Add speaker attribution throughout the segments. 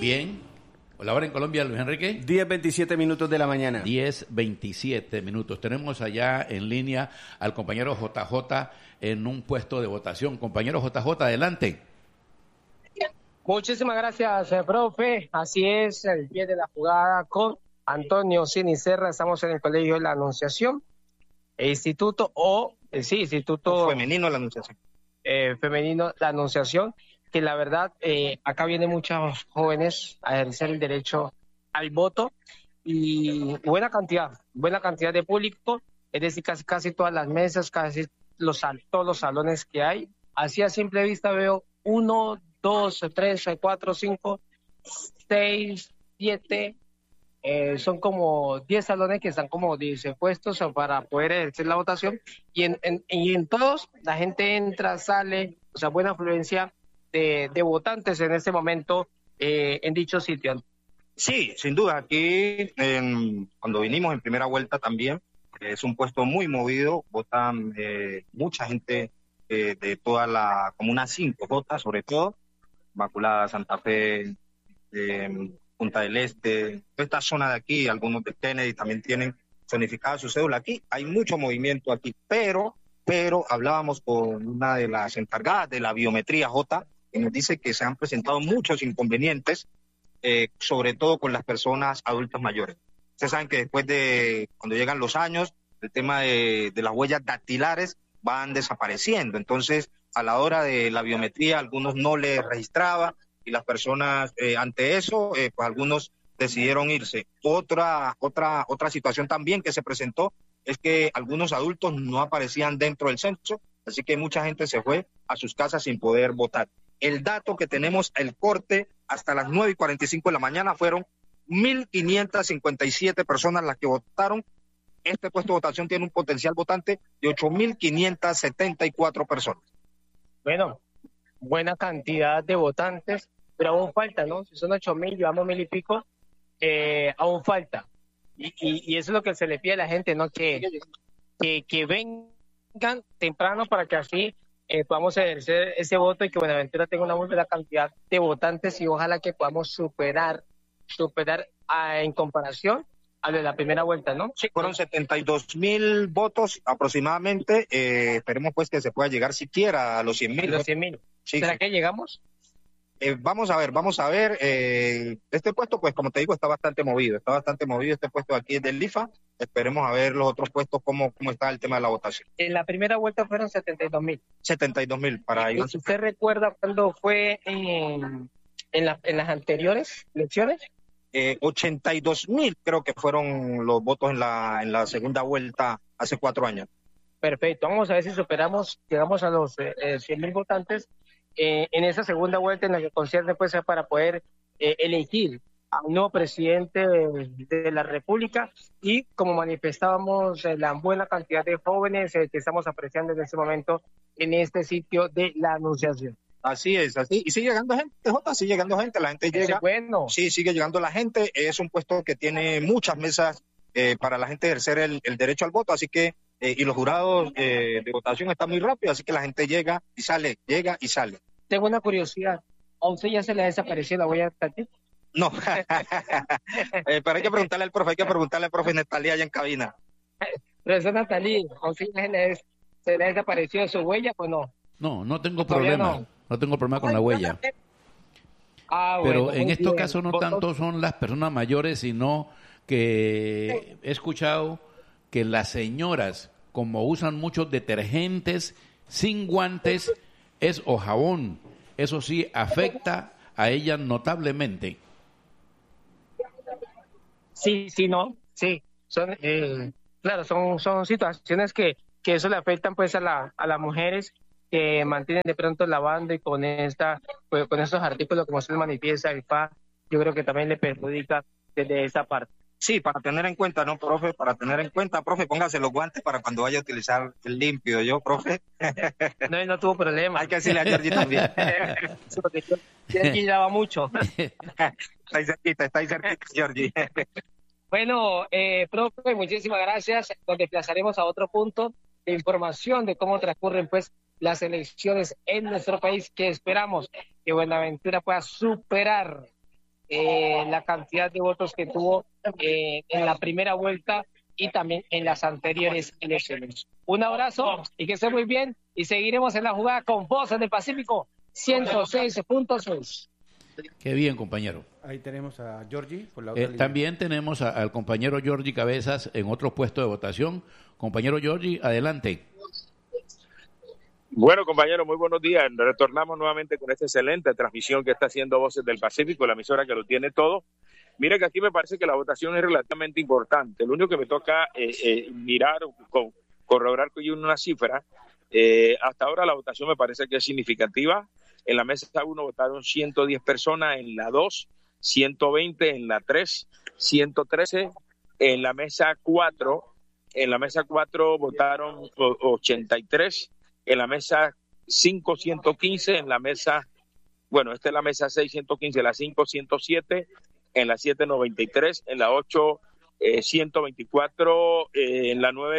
Speaker 1: Bien. La hora en Colombia, Luis Enrique.
Speaker 2: 10:27 de la mañana.
Speaker 1: 10:27. Tenemos allá en línea al compañero JJ en un puesto de votación. Compañero JJ, adelante.
Speaker 3: Muchísimas gracias, profe. Así es, el pie de la jugada con Antonio Sinisterra. Estamos en el Colegio de la Anunciación, Instituto
Speaker 4: Femenino de la Anunciación.
Speaker 3: Femenino la Anunciación, que la verdad, acá vienen muchos jóvenes a ejercer el derecho al voto y buena cantidad de público, es decir, casi todas las mesas, todos los salones que hay. Así a simple vista veo 1, 2, 3, 4, 5, 6, 7, son como 10 salones que están como dispuestos para poder ejercer la votación y en todos la gente entra, sale, o sea, buena afluencia de votantes en este momento en dicho sitio.
Speaker 4: Sí, sin duda, aquí cuando vinimos en primera vuelta también, es un puesto muy movido, votan mucha gente de toda la Comuna 5, vota sobre todo, Inmaculada, Santa Fe, Punta del Este, toda esta zona de aquí, algunos de Kennedy también tienen zonificada su cédula aquí, hay mucho movimiento aquí, pero hablábamos con una de las encargadas de la biometría, J, que nos dice que se han presentado muchos inconvenientes, sobre todo con las personas adultas mayores. Ustedes saben que después de, cuando llegan los años, el tema de las huellas dactilares van desapareciendo. Entonces, a la hora de la biometría, algunos no les registraba y las personas, ante eso, pues algunos decidieron irse. Otra situación también que se presentó es que algunos adultos no aparecían dentro del censo, así que mucha gente se fue a sus casas sin poder votar. El dato que tenemos, el corte, hasta las 9:45 de la mañana fueron 1.557 personas las que votaron. Este puesto de votación tiene un potencial votante de 8.574 personas.
Speaker 3: Bueno, buena cantidad de votantes, pero aún falta, ¿no? Si son 8.000, llevamos 1.000 y pico, aún falta. Y eso es lo que se le pide a la gente, ¿no? Que vengan temprano para que así podamos ejercer ese voto y que Buenaventura tenga una muy buena cantidad de votantes y ojalá que podamos superar en comparación a lo de la primera vuelta, ¿no?
Speaker 4: Sí, fueron 72.000 votos aproximadamente. Esperemos pues que se pueda llegar siquiera a los 100.000.
Speaker 3: Los 100.000. Sí, ¿será que llegamos?
Speaker 4: Vamos a ver. Este puesto, pues como te digo, está bastante movido. Este puesto aquí es del IFA. Esperemos a ver los otros puestos cómo está el tema de la votación.
Speaker 3: En la primera vuelta fueron 72.000.
Speaker 4: 72.000 para Iván.
Speaker 3: ¿Usted recuerda cuándo fue en las anteriores elecciones?
Speaker 4: 82.000 creo que fueron los votos en la segunda vuelta hace 4 años.
Speaker 3: Perfecto, vamos a ver si llegamos a los 100.000 votantes en esa segunda vuelta en la que concierne pues para poder elegir a un nuevo presidente de la República y como manifestábamos la buena cantidad de jóvenes que estamos apreciando en este momento en este sitio de la Anunciación.
Speaker 4: Así es, así. Y sigue llegando gente, Jota, sigue llegando gente, la gente llega.
Speaker 3: Bueno.
Speaker 4: Sí, sigue llegando la gente. Es un puesto que tiene muchas mesas para la gente ejercer el derecho al voto, así que, y los jurados de votación están muy rápidos, así que la gente llega y sale.
Speaker 3: Tengo una curiosidad, ¿a usted ya se le ha desaparecido la huella dactilar?
Speaker 4: No, pero hay que preguntarle al profe Netalí allá en cabina.
Speaker 3: Profesor Netalí, ¿a usted se le ha desaparecido su huella o no?
Speaker 1: No tengo problema. No tengo problema con la huella. Pero en estos casos no tanto son las personas mayores, sino que he escuchado que las señoras, como usan muchos detergentes sin guantes, o jabón, eso sí afecta a ellas notablemente.
Speaker 3: Sí. Claro, son situaciones que eso le afectan pues a las mujeres que mantienen de pronto lavando y con estos artículos como se manifiesta el PA, yo creo que también le perjudica desde esa parte.
Speaker 4: Sí, para tener en cuenta, ¿no, profe? Profe, póngase los guantes para cuando vaya a utilizar el limpio, profe.
Speaker 3: No, él no tuvo problema.
Speaker 4: Hay que decirle a Georgie también.
Speaker 3: Sí, porque Georgie lava mucho.
Speaker 4: Está ahí cerquita, Georgie.
Speaker 3: Bueno, profe, muchísimas gracias. Nos desplazaremos a otro punto de información de cómo transcurren pues las elecciones en nuestro país, que esperamos que Buenaventura pueda superar la cantidad de votos que tuvo en la primera vuelta y también en las anteriores elecciones. Un abrazo y que esté muy bien, y seguiremos en la jugada con Voces del Pacífico 106.6.
Speaker 1: Qué bien, compañero.
Speaker 2: Ahí tenemos a Giorgi por la otra línea.
Speaker 1: También tenemos al compañero Giorgi Cabezas en otro puesto de votación. Compañero Giorgi, adelante.
Speaker 5: Bueno, compañeros, muy buenos días. Retornamos nuevamente con esta excelente transmisión que está haciendo Voces del Pacífico, la emisora que lo tiene todo. Mire que aquí me parece que la votación es relativamente importante. Lo único que me toca mirar, corroborar con una cifra. Hasta ahora la votación me parece que es significativa. En la mesa 1 votaron 110 personas, en la 2, 120, en la 3, 113, en la mesa 4 votaron 83, en la mesa 5, 115, en la mesa, bueno, esta es la mesa 6, 115, en la 5, 107, en la 7, 93, en la 8, 124, en la 9,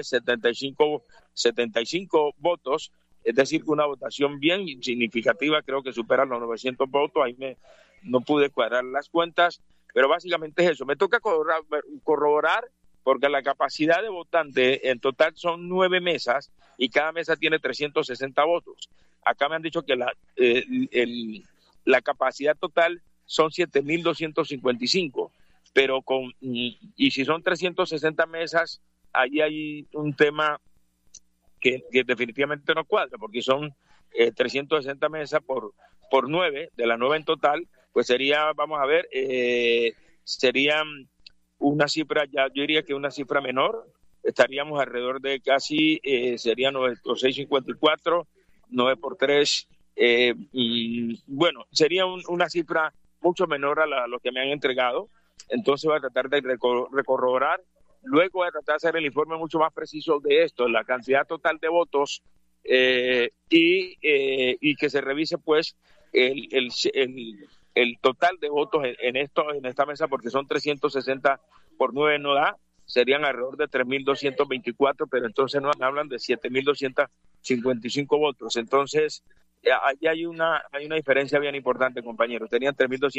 Speaker 5: 75 votos. Es decir, que una votación bien significativa, creo que supera los 900 votos, ahí no pude cuadrar las cuentas, pero básicamente es eso. Me toca corroborar porque la capacidad de votante en total son 9 mesas y cada mesa tiene 360 votos. Acá me han dicho que la capacidad total son 7.255, pero y si son 360 mesas, ahí hay un tema que definitivamente no cuadra, porque son 360 mesas por 9, de las 9 en total, pues sería, vamos a ver, serían una cifra, ya yo diría que una cifra menor, estaríamos alrededor de casi, sería 654, 9 por 3, bueno, sería una cifra mucho menor a lo que me han entregado. Entonces voy a tratar de recorroborar. Luego voy a tratar de hacer el informe mucho más preciso de esto, la cantidad total de votos y que se revise pues el total de votos en esta mesa, porque son 360 por 9 no da, serían alrededor de 3.224, pero entonces nos hablan de 7.255 votos. Entonces ahí hay una diferencia bien importante, compañeros. Tenían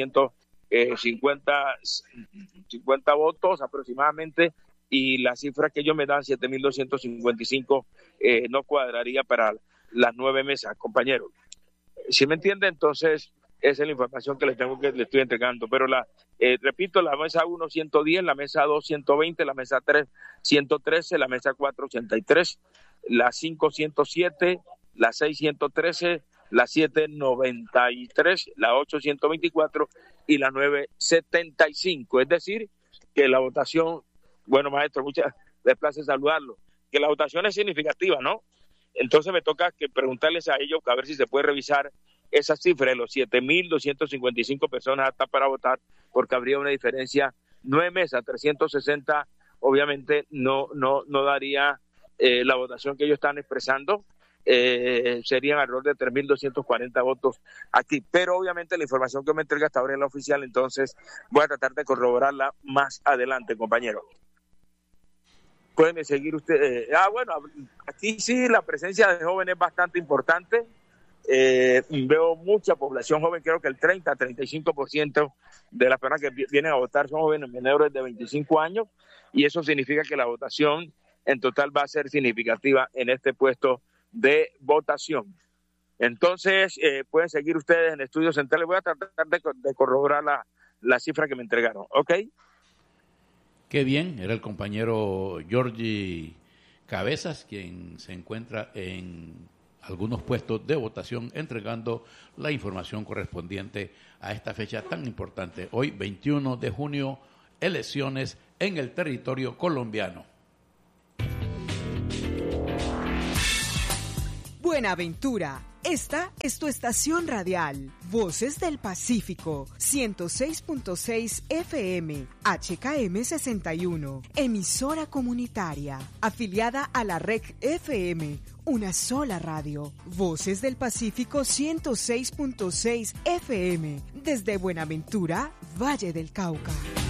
Speaker 5: 3.250 votos aproximadamente, y la cifra que ellos me dan, 7.255, no cuadraría para las 9 mesas, compañeros. ¿Sí me entiende? Entonces, esa es la información que le estoy entregando. Pero repito, la mesa 1, 110, la mesa 2, 120, la mesa 3, 113, la mesa 4, 83, la 5, 107, la 6, 113, la 7, 93, la 8, 124 y la 9, 75. Es decir, que la votación, bueno, maestro, muchas gracias, saludarlo, que la votación es significativa, ¿no? Entonces me toca que preguntarles a ellos a ver si se puede revisar esa cifra de los 7.255 personas aptas para votar, porque habría una diferencia. 9 mesas, 360, obviamente no daría la votación que ellos están expresando. Serían alrededor de 3.240 votos aquí, pero obviamente la información que me entrega hasta ahora es la oficial, entonces voy a tratar de corroborarla más adelante, compañero. Pueden seguir ustedes. Bueno, aquí sí la presencia de jóvenes es bastante importante. Veo mucha población joven, creo que el 30-35% de las personas que vienen a votar son jóvenes menores de 25 años, y eso significa que la votación en total va a ser significativa en este puesto de votación. Entonces, pueden seguir ustedes en Estudios Centrales. Voy a tratar de corroborar la cifra que me entregaron, ¿ok?
Speaker 1: Qué bien, era el compañero Giorgi Cabezas, quien se encuentra en algunos puestos de votación entregando la información correspondiente a esta fecha tan importante. Hoy, 21 de junio, elecciones en el territorio colombiano.
Speaker 6: Buenaventura, esta es tu estación radial, Voces del Pacífico, 106.6 FM, HKM 61, emisora comunitaria, afiliada a la REC FM, una sola radio, Voces del Pacífico 106.6 FM, desde Buenaventura, Valle del Cauca.